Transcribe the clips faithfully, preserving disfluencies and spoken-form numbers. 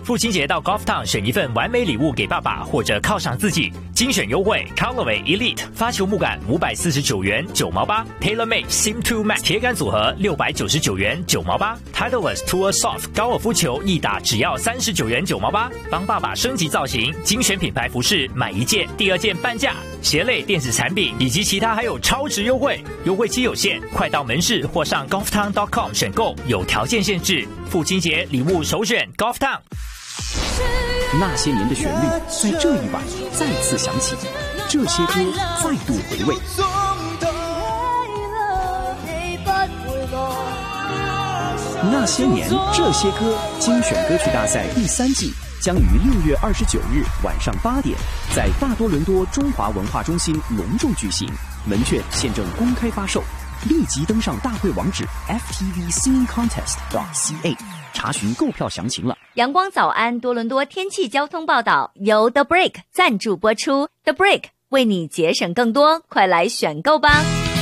父亲节到 Golf Town 选一份完美礼物给爸爸，或者犒赏自己。精选优惠 Callaway Elite 发球木杆五百四十九元九毛八 ，TaylorMade Sim two Max 铁杆组合六百九十九元九毛八 ，Titleist Tour Soft 高尔夫球一打只要三十九元九毛八。帮爸爸升级造型，精选品牌服饰买一件第二件半价，鞋类电子产品以及其他还有超值优惠，优惠期有限，快到门市或上 golf town dot com 选购，有条件限制。父亲节礼物首选 Golf Town。 那些年的旋律在这一晚再次响起，这些歌再度回味。那些年这些歌精选歌曲大赛第三季将于六月二十九日晚上八点在大多伦多中华文化中心隆重举行，门券现正公开发售，立即登上大会网址 f t v singing contest dot c a 查询购票详情了。 阳光早安多伦多天气交通报道由 The Break 赞助播出， The Break 为你节省更多，快来选购吧。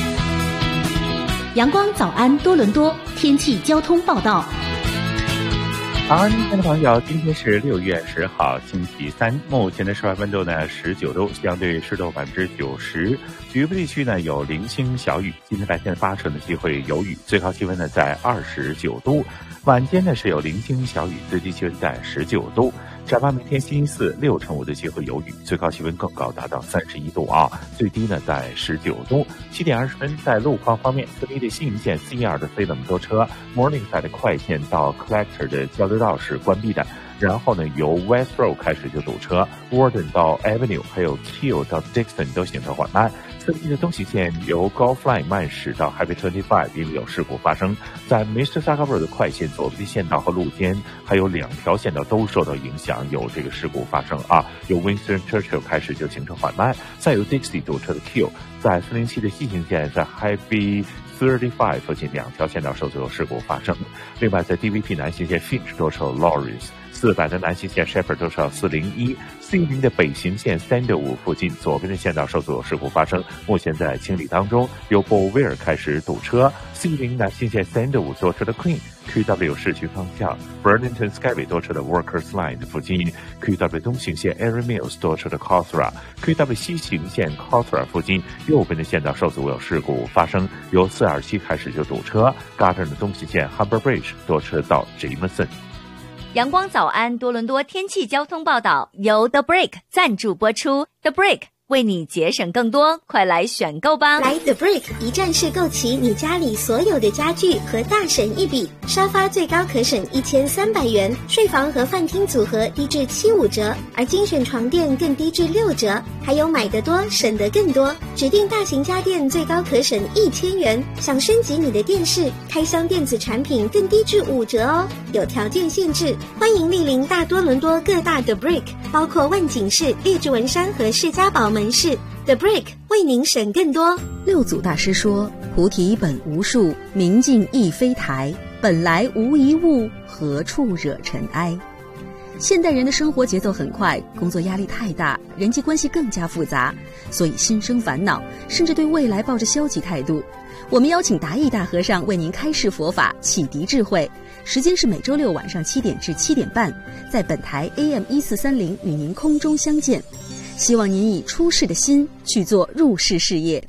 阳光早安多伦多天气交通报道。 早安，亲爱的朋友，今天是六月十号，星期三。目前的室外温度呢十九度，相对湿度百分之九十。局部地区呢有零星小雨。今天白天八成的机会有雨，最高气温呢在二十九度。晚间呢是有零星小雨，最低气温在十九度。展望明天星期四，六成五的机会有雨，最高气温更高，达到三十一度啊，最低呢在十九度。七点二十分，在路况方面，四零的新营线 C 二的非冷多车 Morningside 的快线到 Collector 的交流道是关闭的，然后呢由 West Road 开始就堵车 ，Warden 到 Avenue 还有 Keele 到 Dixon 都行车缓慢。四零的东西线由 Golf Line 慢驶到 Highway 二十五，因为有事故发生，在 Mississauga Road 的快线左边线道和路肩还有两条线道都受到影响，有这个事故发生啊。由 Winston Churchill 开始就行车缓慢，再由 Dixie 堵车的 Keele， 在四零七的西行线在 Highway 三十五附近两条线道受有事故发生。另外在 D V P 南行线 Finch 多车 Lawrence，四百的南行线 Shepherd 多车四零一 ，C 零的北行线 Sandalwood 附近左边的线道受阻有事故发生，目前在清理当中，由 Bowyer 开始堵车 ，C 零南行线 Sandalwood 多车的 Queen。Q W 市区方向 Burlington Skyway 多车的 Workers Line 附近 ，Q W 东行线 Erin Mills 多车的 Cawthra，Q W 西行线 Cawthra 附近右边的线道受阻有事故发生，由四二七开始就堵车 ，Garden 的东行线 Humber Bridge 多车到 Jameson。 阳光早安多伦多天气交通报道由 The Break 赞助播出， The Break 为你节省更多，快来选购吧！ 来 The Brick 一站式购齐你家里所有的家具和大省一笔，沙发最高可省一千三百元，睡房和饭厅组合低至七五折，而精选床垫更低至六折，还有买得多省得更多，指定大型家电最高可省一千元，想升级你的电视、开箱电子产品更低至五折哦，有条件限制，欢迎莅临大多伦多各大 The Brick， 包括万景市、列治文山和世家堡门市。The Brick 为您省更多。 六祖大师说：菩提本无树，明镜亦非台，本来无一物，何处惹尘埃。现代人的生活节奏很快，工作压力太大，人际关系更加复杂，所以心生烦恼，甚至对未来抱着消极态度。我们邀请达义大和尚为您开示佛法，启迪智慧。时间是每周六晚上七点至七点半，在本台 A M 一四三零与您空中相见。希望您以出世的心去做入世事业。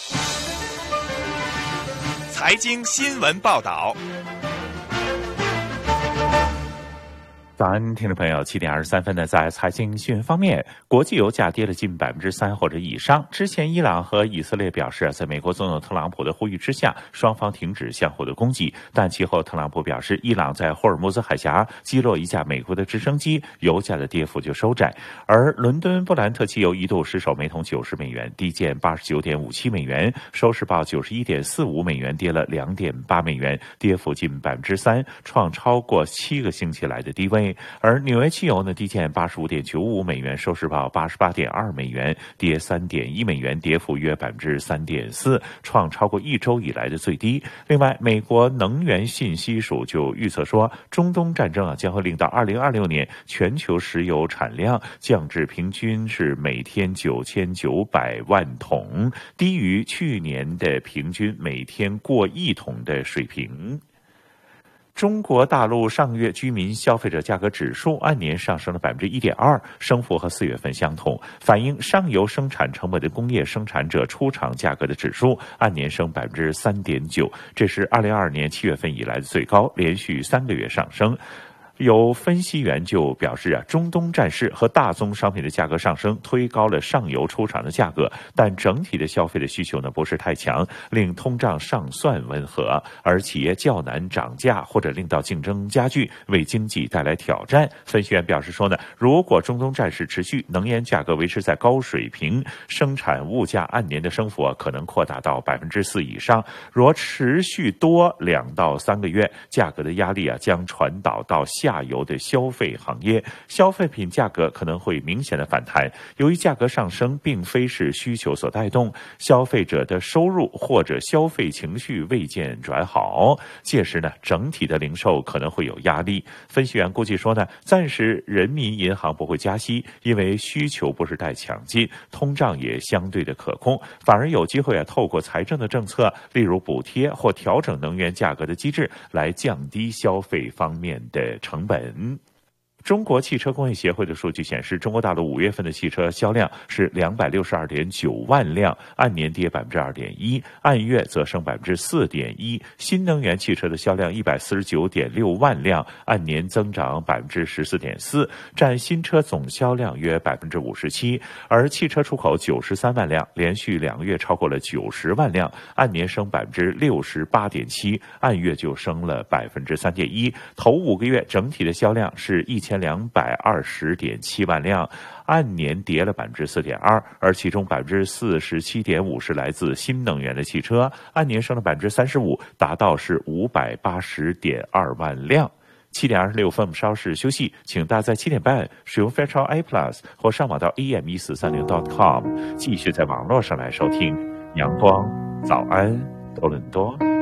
财经新闻报道。 早安，听众朋友，七点二十三分呢，在财经新闻方面，国际油价跌了近百分之三或者以上。之前，伊朗和以色列表示，在美国总统特朗普的呼吁之下，双方停止相互的攻击。但其后，特朗普表示，伊朗在霍尔木兹海峡击落一架美国的直升机，油价的跌幅就收窄。而伦敦布兰特汽油一度失守每桶九十美元，低见八十九点五七美元，收市报九十一点四五美元，跌了两点八美元，跌幅近百分之三，创超过七个星期来的低位。而纽约汽油呢，低见八十五点九五美元，收市报八十八点二美元，跌三点一美元，跌幅约百分之三点四，创超过一周以来的最低。另外，美国能源信息署就预测说，中东战争啊将会令到二零二六年全球石油产量降至平均是每天九千九百万桶，低于去年的平均每天过亿桶的水平。 中国大陆上月居民消费者价格指数按年上升了百分之一点二，升幅和四月份相同，反映上游生产成本的工业生产者出厂价格的指数按年升百分之三点九，这是二零二二年七月份以来的最高，连续三个月上升。有分析员就表示啊，中东战事和大宗商品的价格上升推高了上游出厂的价格，但整体的消费的需求呢不是太强，令通胀尚算温和，而企业较难涨价或者令到竞争加剧，为经济带来挑战。分析员表示说呢，如果中东战事持续，能源价格维持在高水平，生产物价按年的升幅啊可能扩大到百分之四以上。若持续多两到三个月，价格的压力啊将传导到下游的消费行业，消费品价格可能会明显的反弹。由于价格上升并非是需求所带动，消费者的收入或者消费情绪未见转好，届时呢，整体的零售可能会有压力。分析员估计说呢，暂时人民银行不会加息，因为需求不是太强劲，通胀也相对的可控，反而有机会啊，透过财政的政策，例如补贴或调整能源价格的机制，来降低消费方面的成本。中国汽车工业协会的数据显示，中国大陆五月份的汽车销量是两百六十二点九万辆，按年跌百分之二点一，按月则升百分之四点一。新能源汽车的销量一百四十九点六万辆，按年增长百分之十四点四，占新车总销量约百分之五十七。而汽车出口九十三万辆，连续两个月超过了九十万辆，按年升百分之六十八点七，按月就升了百分之三点一。头五个月整体的销量是一千两百二十点七万辆，按年跌了百分之四点二，而其中百分之四十七点五是来自新能源的汽车，按年升了百分之三十五，达到是五百八十点二万辆。七点二十六分，我们稍事休息，请大家在七点半使用 Fairchild A Plus 或上网到 A M 一四三零 点 com 继续在网络上来收听阳光早安多伦多。